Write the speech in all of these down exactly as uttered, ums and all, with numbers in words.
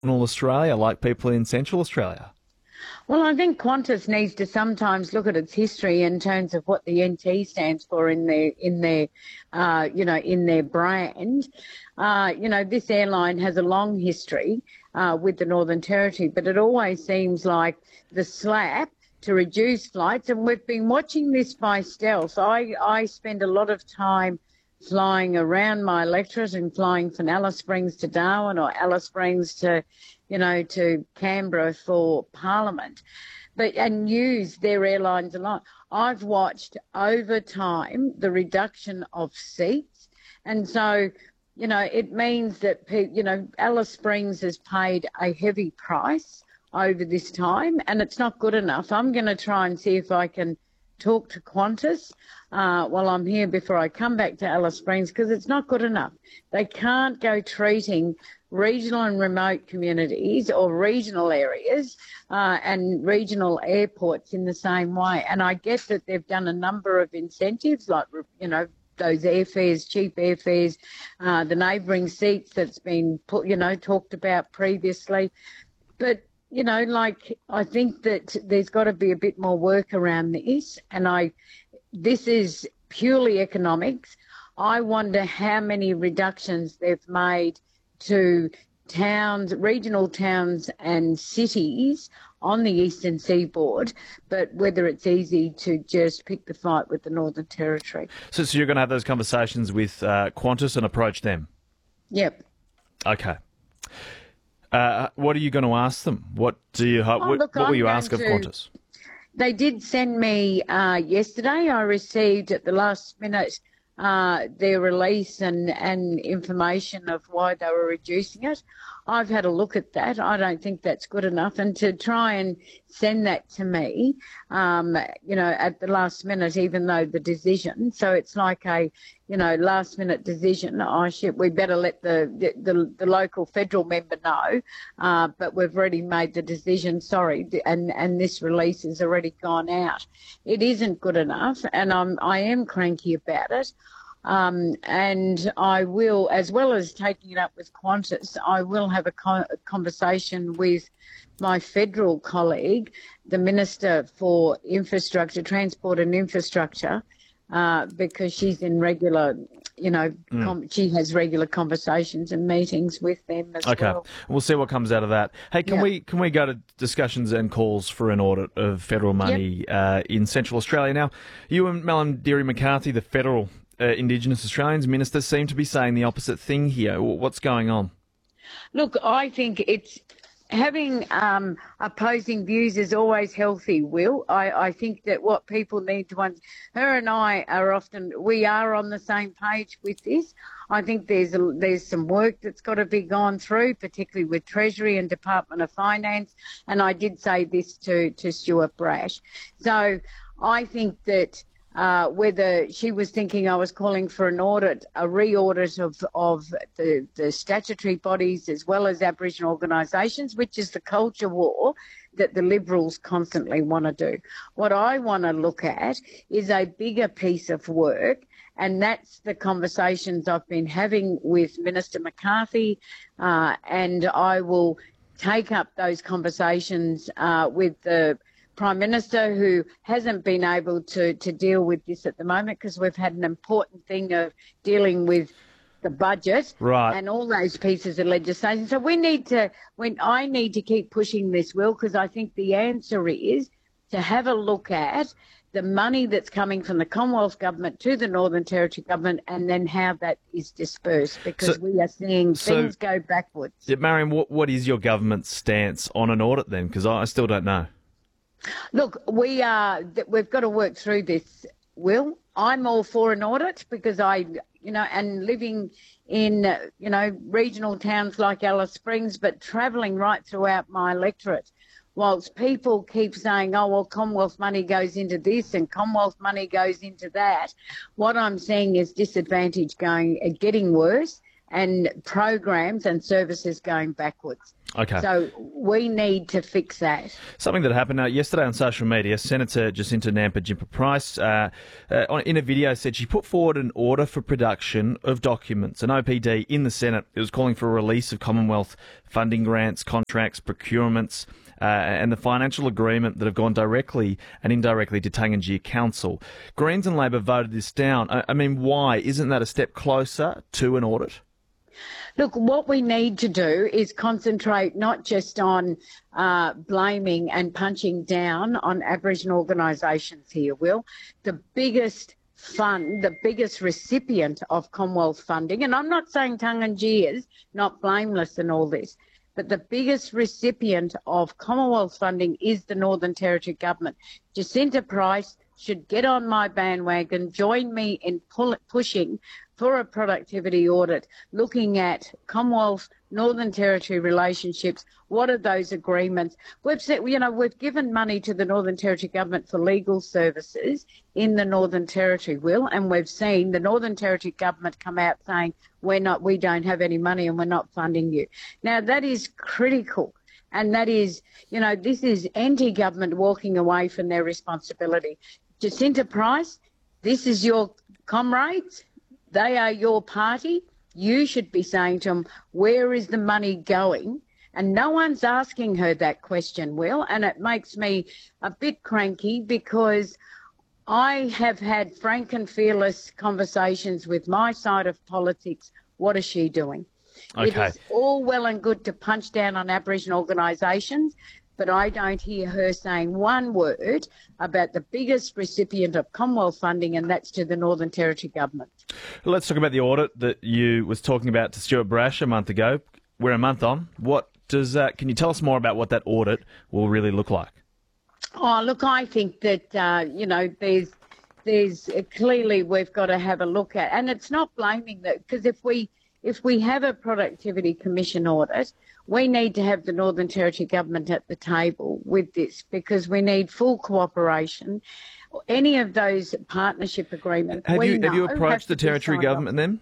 regional Australia, like people in Central Australia? Well, I think Qantas needs to sometimes look at its history in terms of what the N T stands for in their in their, uh, you know, in their brand. Uh, you know, this airline has a long history uh, with the Northern Territory, but it always seems like the slap to reduce flights, and we've been watching this by stealth. I I spend a lot of time flying around my electorate and flying from Alice Springs to Darwin or Alice Springs to, you know, to Canberra for Parliament, but and use their airlines a lot. I've watched over time the reduction of seats, and so, you know, it means that, you know, Alice Springs has paid a heavy price over this time, and it's not good enough. I'm going to try and see if I can talk to Qantas uh, while I'm here before I come back to Alice Springs, because it's not good enough. They can't go treating regional and remote communities or regional areas uh, and regional airports in the same way. And I get that they've done a number of incentives, like, you know, those airfares, cheap airfares, uh, the neighbouring seats that's been put, you know, talked about previously. But you know, like, I think that there's got to be a bit more work around this, and I, this is purely economics. I wonder how many reductions they've made to towns, regional towns and cities on the eastern seaboard, but whether it's easy to just pick the fight with the Northern Territory. So, so you're going to have those conversations with uh, Qantas and approach them? Yep. Okay. Uh, what are you going to ask them? What do you? Oh, what, look, what will I'm you going ask of to- Qantas? They did send me uh, yesterday. I received at the last minute uh, their release and, and information of why they were reducing it. I've had a look at that. I don't think that's good enough. And to try and send that to me, um, you know, at the last minute, even though the decision, so it's like a, you know, last minute decision. Oh, shit, we better let the, the, the, the local federal member know, uh, but we've already made the decision, sorry, and, and this release has already gone out. It isn't good enough, and I'm, I am cranky about it. Um, and I will, as well as taking it up with Qantas, I will have a, co- a conversation with my federal colleague, the Minister for Infrastructure, Transport and Infrastructure, uh, because she's in regular, you know, Mm. com- she has regular conversations and meetings with them as Okay, well. we'll see what comes out of that. Hey, can Yeah. we can we go to discussions and calls for an audit of federal money uh, in Central Australia now? You and Malarndirri McCarthy, the federal uh, Indigenous Australians minister, seem to be saying the opposite thing here. What's going on? Look, I think it's having um, opposing views is always healthy, Will. I, I think that what people need to understand, her and I are often, we are on the same page with this. I think there's a, there's some work that's got to be gone through, particularly with Treasury and Department of Finance. And I did say this to, to Stuart Brash. So I think that Uh, whether she was thinking I was calling for an audit, a re-audit of, of the, the statutory bodies as well as Aboriginal organisations, which is the culture war that the Liberals constantly want to do. What I want to look at is a bigger piece of work, and that's the conversations I've been having with Minister McCarthy, uh, and I will take up those conversations uh, with the Prime Minister, who hasn't been able to, to deal with this at the moment because we've had an important thing of dealing with the budget Right. and all those pieces of legislation. So we need to, when I need to keep pushing this, Will, because I think the answer is to have a look at the money that's coming from the Commonwealth Government to the Northern Territory Government and then how that is dispersed, because So- we are seeing so- things go backwards. Yeah, Marion, what, what is your government's stance on an audit then? Because I, I still don't know. Look, we are, we've got to work through this, Will. I'm all for an audit because I, you know, and living in, uh, you know, regional towns like Alice Springs, but travelling right throughout my electorate, whilst people keep saying, oh, well, Commonwealth money goes into this and Commonwealth money goes into that, what I'm seeing is disadvantage going, uh, getting worse, and programs and services going backwards. Okay. So we need to fix that. Something that happened uh, yesterday on social media, Senator Jacinta Nampijinpa-Price, uh, uh, on- in a video, said she put forward an order for production of documents, an O P D, in the Senate. It was calling for a release of Commonwealth funding grants, contracts, procurements, uh, and the financial agreement that have gone directly and indirectly to Tangentyere Council. Greens and Labor voted this down. I, I mean, why? Isn't that a step closer to an audit? Look, what we need to do is concentrate not just on uh, blaming and punching down on Aboriginal organisations here, Will. The biggest fund, the biggest recipient of Commonwealth funding, and I'm not saying Tangentyere's not blameless in all this, but the biggest recipient of Commonwealth funding is the Northern Territory Government. Jacinta Price should get on my bandwagon, join me in pull, pushing for a productivity audit, looking at Commonwealth Northern Territory relationships. What are those agreements? We've said, you know, we've given money to the Northern Territory Government for legal services in the Northern Territory, Will, and we've seen the Northern Territory Government come out saying we're not, we don't have any money and we're not funding you. Now that is critical. And that is, you know, this is anti-government walking away from their responsibility. Jacinta Price, this is your comrades. They are your party. You should be saying to them, where is the money going? And no one's asking her that question, Will, and it makes me a bit cranky because I have had frank and fearless conversations with my side of politics. What is she doing? Okay. It is all well and good to punch down on Aboriginal organisations, but I don't hear her saying one word about the biggest recipient of Commonwealth funding, and that's to the Northern Territory Government. Let's talk about the audit that you was talking about to Stuart Brash a month ago. We're a month on. What does that? Can you tell us more about what that audit will really look like? Oh, look, I think that uh, you know there's there's uh, clearly we've got to have a look at, and it's not blaming that, because if we if we have a productivity commission audit, we need to have the Northern Territory Government at the table with this, because we need full cooperation. Any of those partnership agreements. Have we you have you know approached have the to be Territory signed Government then?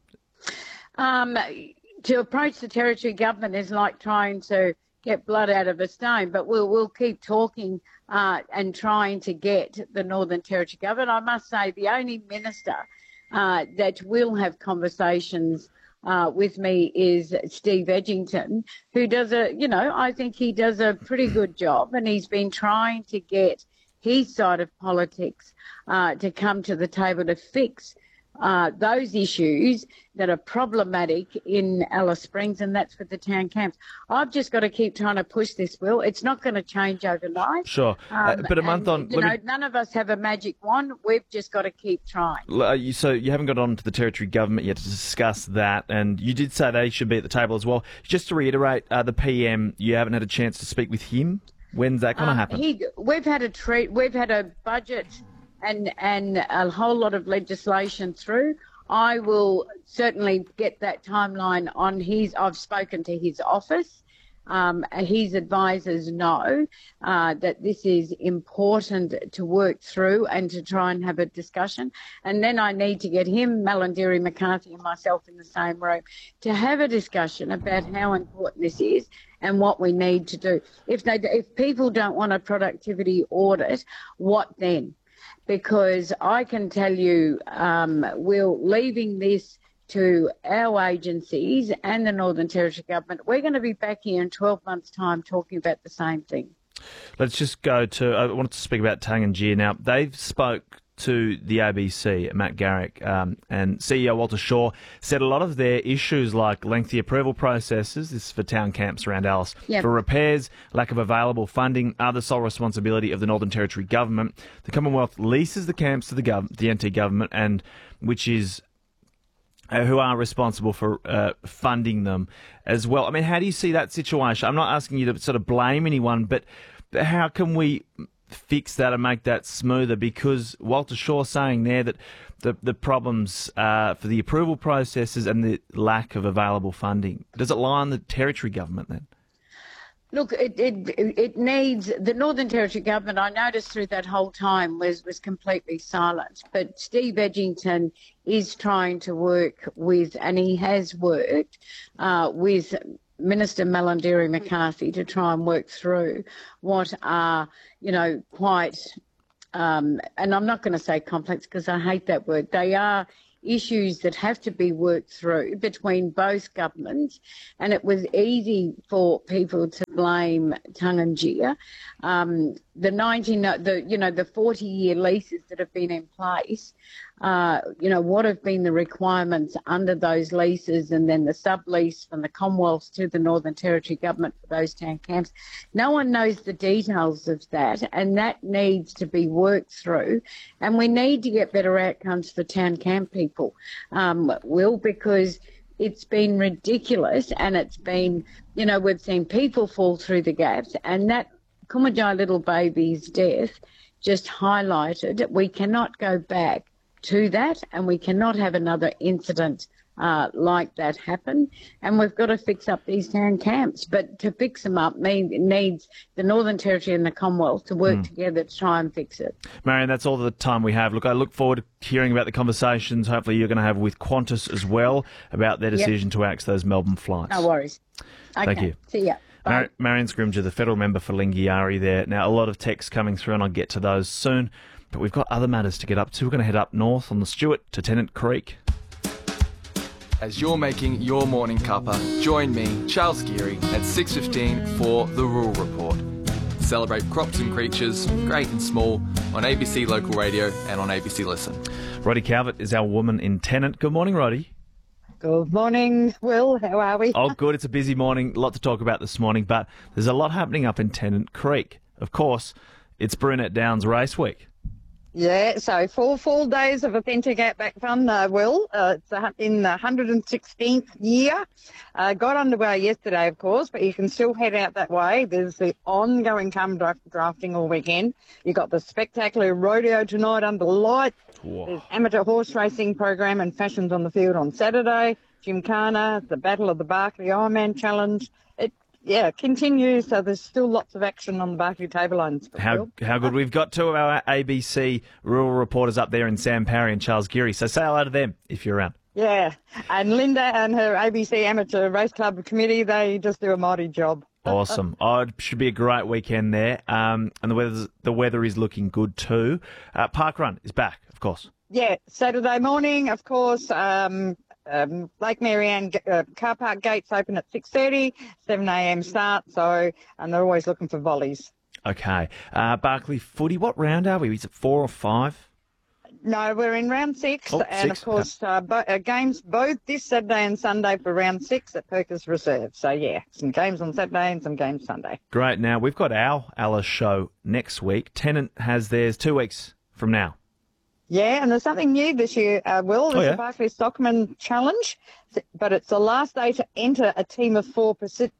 Um, to approach the Territory Government is like trying to get blood out of a stone, but we'll we'll keep talking uh, and trying to get the Northern Territory Government. I must say, the only minister uh, that will have conversations uh, with me is Steve Edgington, who does a, you know, I think he does a pretty good job, and he's been trying to get his side of politics uh, to come to the table to fix uh, those issues that are problematic in Alice Springs, and that's with the town camps. I've just got to keep trying to push this, Will. It's not going to change overnight. Sure, uh, Um, but a month and, on. You let know, me- none of us have a magic wand. We've just got to keep trying. Uh, you- So you haven't got on to the Territory Government yet to discuss that, and you did say they should be at the table as well. Just to reiterate, uh, the P M, you haven't had a chance to speak with him. When's that going to Um, happen? He, we've had a treat. We've had a budget and and a whole lot of legislation through. I will certainly get that timeline on his. I've spoken to his office. Um, his advisors know uh, that this is important to work through and to try and have a discussion. And then I need to get him, Malandiri McCarthy, and myself in the same room to have a discussion about how important this is and what we need to do. If they, if people don't want a productivity audit, what then? Because I can tell you, um, Will, leaving this to our agencies and the Northern Territory Government, we're going to be back here in twelve months' time talking about the same thing. Let's just go to. I wanted to speak about Tangentyere now. They've spoke to the A B C, Matt Garrick, um, and C E O Walter Shaw said a lot of their issues, like lengthy approval processes, this is for town camps around Alice, Yep. for repairs, lack of available funding, are the sole responsibility of the Northern Territory Government. The Commonwealth leases the camps to the, gov- the N T government, and which is uh, who are responsible for uh, funding them as well. I mean, how do you see that situation? I'm not asking you to sort of blame anyone, but how can we fix that and make that smoother? Because Walter Shaw saying there that the the problems uh, for the approval processes and the lack of available funding, does it lie on the Territory Government then? Look, it, it it needs the Northern Territory Government. I noticed through that whole time was was completely silent. But Steve Edgington is trying to work with, and he has worked uh, with Minister Malarndirri McCarthy to try and work through what are, you know, quite, um, and I'm not going to say complex because I hate that word, they are issues that have to be worked through between both governments, and it was easy for people to blame Tungunjia. Um, the nineteen, the you know, the forty-year leases that have been in place. Uh, you know, what have been the requirements under those leases, and then the sublease from the Commonwealth to the Northern Territory government for those town camps. No one knows the details of that, and that needs to be worked through. And we need to get better outcomes for town camp people, um, Will, because it's been ridiculous, and it's been, you know, we've seen people fall through the gaps, and that Kumajai little baby's death just highlighted we cannot go back to that, and we cannot have another incident uh, like that happen. And we've got to fix up these town camps. But to fix them up mean, needs the Northern Territory and the Commonwealth to work mm. together to try and fix it. Marion, that's all the time we have. Look, I look forward to hearing about the conversations hopefully you're going to have with Qantas as well about their decision yep. to axe those Melbourne flights. No worries. Okay. Thank you. See ya. Mar- Marion Scrimgeour, the federal member for Lingiari there. Now, a lot of texts coming through, and I'll get to those soon. But we've got other matters to get up to. We're going to head up north on the Stuart to Tennant Creek. As you're making your morning cuppa, join me, Charles Geary, at six fifteen for The Rural Report. Celebrate crops and creatures, great and small, on A B C Local Radio and on A B C Listen. Roddy Calvert is our woman in Tennant. Good morning, Roddy. Good morning, Will. How are we? Oh, good. It's a busy morning. A lot to talk about this morning, but there's a lot happening up in Tennant Creek. Of course, it's Brunette Downs Race Week. Yeah, so four full days of authentic Outback fun, uh, Will. Uh, it's a, in the one hundred sixteenth year. Uh, got underway yesterday, of course, but you can still head out that way. There's the ongoing cum dra- drafting all weekend. You've got the spectacular rodeo tonight under the lights. Whoa. There's amateur horse racing program and fashions on the field on Saturday. Gymkhana, the Battle of the Barkly Ironman Challenge. It Yeah, continues, so there's still lots of action on the Barkly table lines. How how good. We've got two of our A B C rural reporters up there in Sam Parry and Charles Geary, so say hello to them if you're around. Yeah, and Linda and her A B C Amateur Race Club committee, they just do a mighty job. Awesome. Oh, it should be a great weekend there, um, and the weather the weather is looking good too. Uh, Parkrun is back, of course. Yeah, Saturday morning, of course. Um, Um, Lake Marianne uh, car park gates open at six thirty, seven a.m. start, so, and they're always looking for volleys. Okay. Uh, Barkly footy, what round are we? Is it four or five? No, we're in round six, oh, and six. of course, uh, bo- uh, games both this Saturday and Sunday for round six at Perkins Reserve. So, yeah, some games on Saturday and some games Sunday. Great. Now, we've got our Alice show next week. Tennant has theirs two weeks from now. Yeah, and there's something new this year, uh, Will. There's oh, yeah? the Barkly Stockman Challenge, but it's the last day to enter a team of four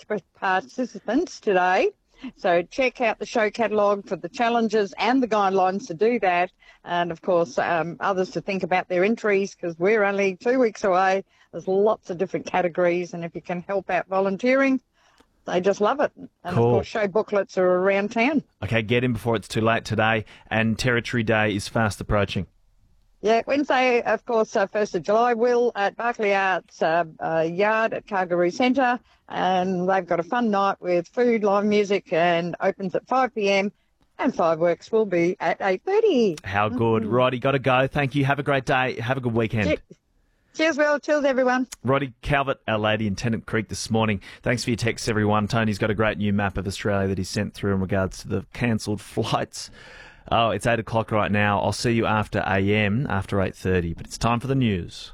participants today. So check out the show catalogue for the challenges and the guidelines to do that. And, of course, um, others to think about their entries because we're only two weeks away. There's lots of different categories, and if you can help out volunteering, they just love it. And, cool. Of course, show booklets are around town. Okay, get in before it's too late today. And Territory Day is fast approaching. Yeah, Wednesday, of course, uh, first of July, Will, at Barkly Arts uh, uh, Yard at Kargaroo Centre. And they've got a fun night with food, live music, and opens at five p.m. And fireworks will be at eight thirty. How good. Mm-hmm. Roddy, got to go. Thank you. Have a great day. Have a good weekend. Cheers. Cheers, Will. Cheers, everyone. Roddy Calvert, our lady in Tennant Creek this morning. Thanks for your texts, everyone. Tony's got a great new map of Australia that he sent through in regards to the cancelled flights. Oh, it's eight o'clock right now. I'll see you after A M, after eight thirty. But it's time for the news.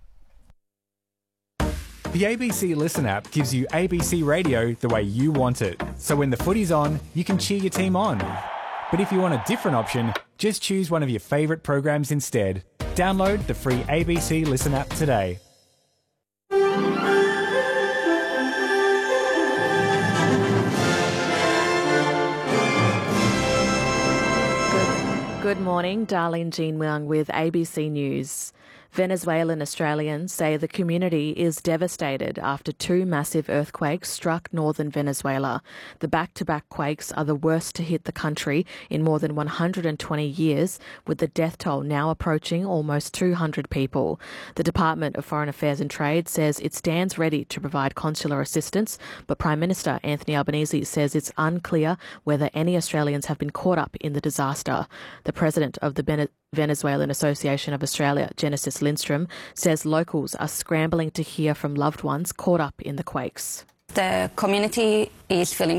The A B C Listen app gives you A B C radio the way you want it. So when the footy's on, you can cheer your team on. But if you want a different option, just choose one of your favourite programs instead. Download the free A B C Listen app today. Good morning, Darlene Jean Wang with A B C News. Venezuelan Australians say the community is devastated after two massive earthquakes struck northern Venezuela. The back-to-back quakes are the worst to hit the country in more than one hundred twenty years, with the death toll now approaching almost two hundred people. The Department of Foreign Affairs and Trade says it stands ready to provide consular assistance, but Prime Minister Anthony Albanese says it's unclear whether any Australians have been caught up in the disaster. The president of the Bene- Venezuelan Association of Australia, Genesis Lindstrom, says locals are scrambling to hear from loved ones caught up in the quakes. The community is feeling